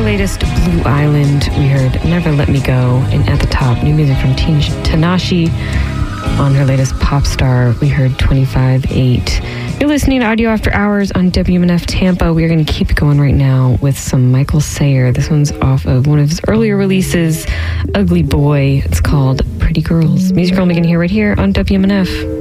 latest, Blue Island, we heard Never Let Me Go. And at the top, new music from Tanashi. On her latest Pop Star, we heard 25-8. You're listening to Audio After Hours on WMNF Tampa. We're going to keep going right now with some Michael Sayer. This one's off of one of his earlier releases, Ugly Boy. It's called Pretty Girls. Music Girl making here right here on WMNF.